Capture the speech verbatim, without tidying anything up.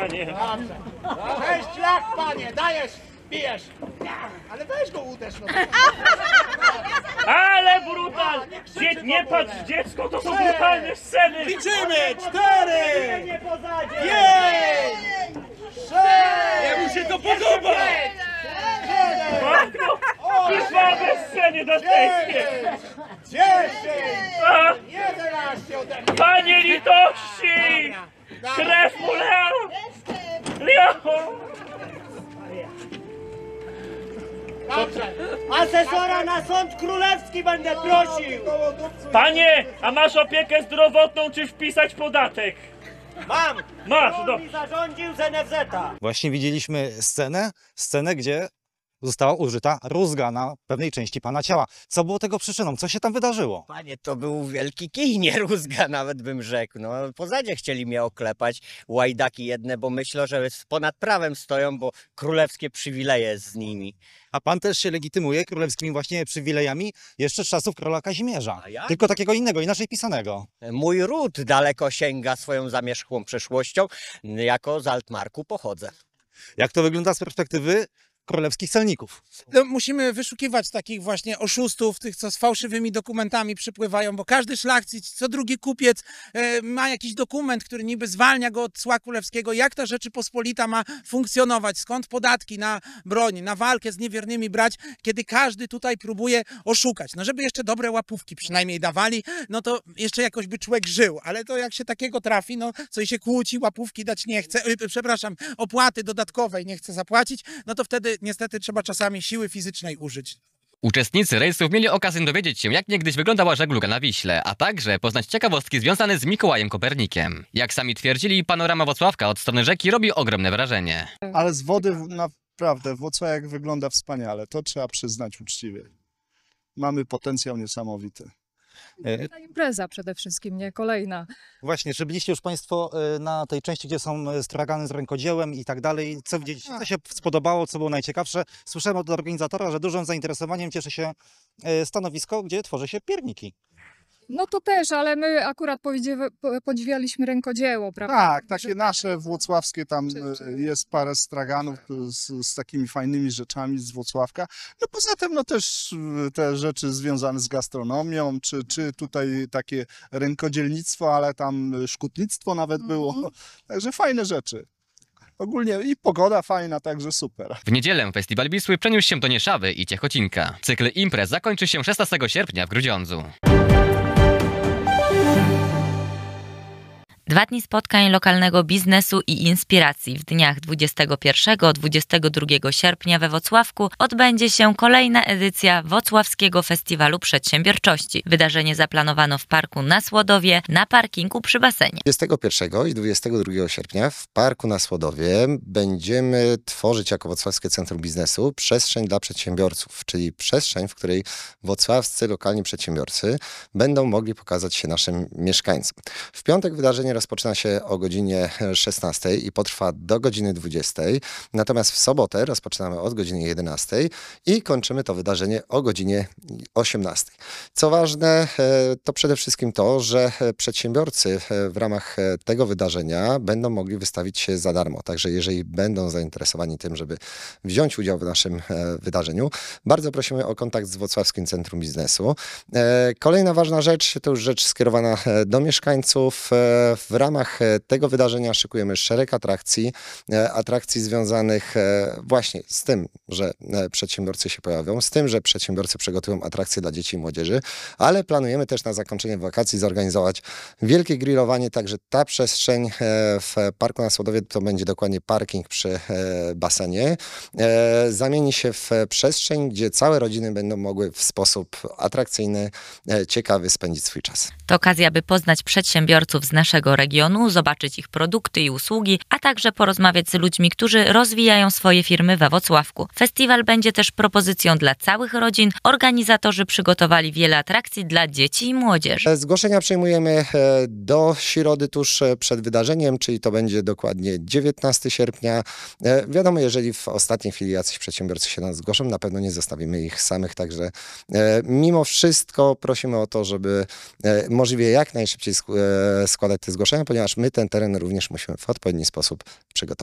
panie. Dobrze. Sześć lat, panie, dajesz, bijesz. Ale weź go uderz, no. Ale brutal! Dzie nie patrz dziecko, to są brutalne sceny! Liczymy! Cztery! Nie pozadzie! Pięć! Sześć! Jemu się to podoba! Siedem! Matko! Krwawe sceny dantejskie! Dziewięć! Dziesięć! A, Jedenaście ode mnie! panie litości! Krew mu lea! Leo! Dobrze! Asesora na sąd królewski będę prosił! Panie, a masz opiekę zdrowotną, czy wpisać podatek? Mam! Masz, Król no. mi zarządził z N F Z-a. Właśnie widzieliśmy scenę, scenę, gdzie została użyta rózga na pewnej części pana ciała. Co było tego przyczyną? Co się tam wydarzyło? Panie, to był wielki kij, nie rózga, nawet bym rzekł. No, pozadzie chcieli mnie oklepać, łajdaki jedne, bo myślą, że ponad prawem stoją, bo królewskie przywileje z nimi. A pan też się legitymuje królewskimi właśnie przywilejami jeszcze z czasów króla Kazimierza. A ja? Tylko takiego innego, inaczej pisanego. Mój ród daleko sięga swoją zamierzchłą przeszłością, jako z Altmarku pochodzę. Jak to wygląda z perspektywy królewskich celników? No, musimy wyszukiwać takich właśnie oszustów, tych, co z fałszywymi dokumentami przypływają, bo każdy szlachcic, co drugi kupiec e, ma jakiś dokument, który niby zwalnia go od cła królewskiego. Jak ta Rzeczypospolita ma funkcjonować? Skąd podatki na broń, na walkę z niewiernymi brać, kiedy każdy tutaj próbuje oszukać? No żeby jeszcze dobre łapówki przynajmniej dawali, no to jeszcze jakoś by człowiek żył, ale to jak się takiego trafi, no co się kłóci, łapówki dać nie chce, e, przepraszam, opłaty dodatkowej nie chce zapłacić, no to wtedy niestety trzeba czasami siły fizycznej użyć. Uczestnicy rejsów mieli okazję dowiedzieć się, jak niegdyś wyglądała żegluga na Wiśle, a także poznać ciekawostki związane z Mikołajem Kopernikiem. Jak sami twierdzili, panorama Włocławka od strony rzeki robi ogromne wrażenie. Ale z wody naprawdę Włocławek wygląda wspaniale, to trzeba przyznać uczciwie. Mamy potencjał niesamowity. Ta impreza przede wszystkim, nie? Kolejna. Właśnie, czy byliście już państwo y, na tej części, gdzie są stragany z rękodziełem i tak dalej? Co widzieliście? Co się spodobało, co było najciekawsze? Słyszałem od organizatora, że dużym zainteresowaniem cieszy się y, stanowisko, gdzie tworzy się pierniki. No to też, ale my akurat podziwi- po- podziwialiśmy rękodzieło, prawda? Tak, takie nasze włocławskie, tam jest parę straganów z, z takimi fajnymi rzeczami z Włocławka. No poza tym no też te rzeczy związane z gastronomią, czy, czy tutaj takie rękodzielnictwo, ale tam szkutnictwo nawet było. Mhm. Także fajne rzeczy. Ogólnie i pogoda fajna, także super. W niedzielę festiwal Wisły przeniósł się do Nieszawy i Ciechocinka. Cykl imprez zakończy się szesnastego sierpnia w Grudziądzu. Dwa dni spotkań lokalnego biznesu i inspiracji. W dniach dwudziestego pierwszego do dwudziestego drugiego sierpnia we Włocławku odbędzie się kolejna edycja Włocławskiego Festiwalu Przedsiębiorczości. Wydarzenie zaplanowano w Parku na Słodowie, na parkingu przy basenie. dwudziestego pierwszego i dwudziestego drugiego sierpnia w Parku na Słodowie będziemy tworzyć jako Włocławskie Centrum Biznesu przestrzeń dla przedsiębiorców, czyli przestrzeń, w której włocławscy lokalni przedsiębiorcy będą mogli pokazać się naszym mieszkańcom. W piątek wydarzenie rozpoczyna się o godzinie szesnastej i potrwa do godziny dwudziestej. Natomiast w sobotę rozpoczynamy od godziny jedenastej i kończymy to wydarzenie o godzinie osiemnastej. Co ważne, to przede wszystkim to, że przedsiębiorcy w ramach tego wydarzenia będą mogli wystawić się za darmo. Także jeżeli będą zainteresowani tym, żeby wziąć udział w naszym wydarzeniu, bardzo prosimy o kontakt z Włocławskim Centrum Biznesu. Kolejna ważna rzecz, to już rzecz skierowana do mieszkańców. W ramach tego wydarzenia szykujemy szereg atrakcji, atrakcji związanych właśnie z tym, że przedsiębiorcy się pojawią, z tym, że przedsiębiorcy przygotują atrakcje dla dzieci i młodzieży, ale planujemy też na zakończenie wakacji zorganizować wielkie grillowanie, także ta przestrzeń w Parku na Słodowie to będzie dokładnie parking przy basenie. Zamieni się w przestrzeń, gdzie całe rodziny będą mogły w sposób atrakcyjny, ciekawy spędzić swój czas. To okazja, by poznać przedsiębiorców z naszego regionu, zobaczyć ich produkty i usługi, a także porozmawiać z ludźmi, którzy rozwijają swoje firmy we Włocławku. Festiwal będzie też propozycją dla całych rodzin. Organizatorzy przygotowali wiele atrakcji dla dzieci i młodzieży. Zgłoszenia przyjmujemy do środy tuż przed wydarzeniem, czyli to będzie dokładnie dziewiętnastego sierpnia. Wiadomo, jeżeli w ostatniej chwili jacyś przedsiębiorcy się nas zgłoszą, na pewno nie zostawimy ich samych, także mimo wszystko prosimy o to, żeby możliwie jak najszybciej składać te zgłoszenia, ponieważ my ten teren również musimy w odpowiedni sposób przygotować.